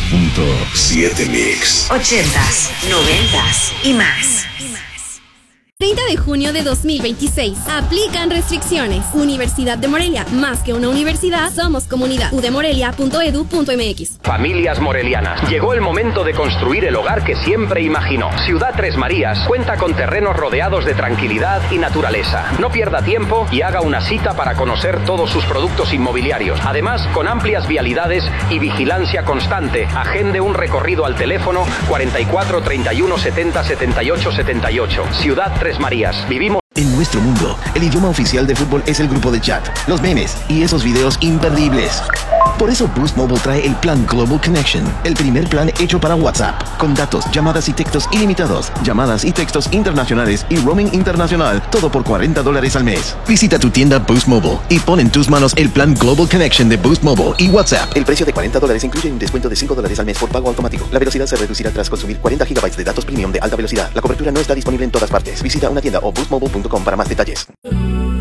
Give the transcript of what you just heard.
100.7 Mix. 80s, 90s y más. 30 de junio de 2026. Aplican restricciones. Universidad de Morelia. Más que una universidad, somos comunidad. udemorelia.edu.mx. Familias morelianas. Llegó el momento de construir el hogar que siempre imaginó. Ciudad Tres Marías cuenta con terrenos rodeados de tranquilidad y naturaleza. No pierda tiempo y haga una cita para conocer todos sus productos inmobiliarios. Además, con amplias vialidades y vigilancia constante. Agende un recorrido al teléfono 44 31 70 78 78. Ciudad Tres Marías. Vivimos. En nuestro mundo, el idioma oficial de fútbol es el grupo de chat, los memes y esos videos imperdibles. Por eso Boost Mobile trae el plan Global Connection, el primer plan hecho para WhatsApp, con datos, llamadas y textos ilimitados, llamadas y textos internacionales y roaming internacional, todo por $40 al mes. Visita tu tienda Boost Mobile y pon en tus manos el plan Global Connection de Boost Mobile y WhatsApp. El precio de $40 incluye un descuento de $5 al mes por pago automático. La velocidad se reducirá tras consumir 40 GB de datos premium de alta velocidad. La cobertura no está disponible en todas partes. Visita una tienda o boostmobile.com para más detalles.